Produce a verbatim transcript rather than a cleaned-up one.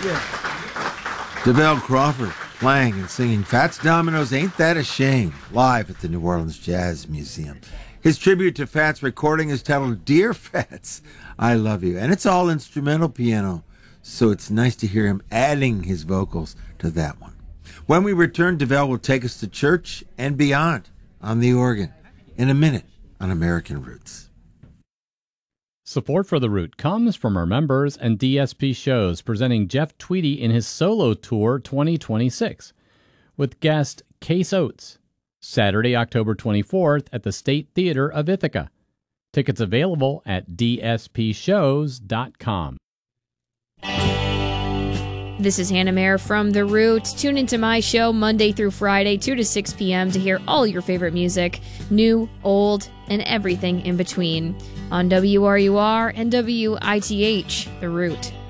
Yeah. DeBelle Crawford playing and singing Fats Domino's Ain't That a Shame live at the New Orleans Jazz Museum. His tribute to Fats recording is titled Dear Fats, I Love You. And it's all instrumental piano, so it's nice to hear him adding his vocals to that one. When we return, DeVell will take us to church and beyond on the organ in a minute on American Roots. Support for The Root comes from our members and D S P shows presenting Jeff Tweedy in his solo tour twenty twenty-six with guest Case Oates, Saturday, October twenty-fourth at the State Theater of Ithaca. Tickets available at d s p shows dot com. This is Hannah Mayer from The Root. Tune into my show Monday through Friday, two to six p.m. to hear all your favorite music, new, old, and everything in between on W R U R and W I T H, The Root.